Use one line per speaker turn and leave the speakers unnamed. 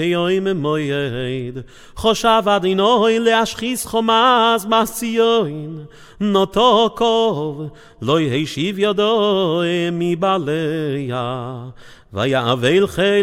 יום מויד חושב אדינוי להשחיס חומאז בציון נוטו קוב לא ישיב ידו מבעליה ויעבל חיל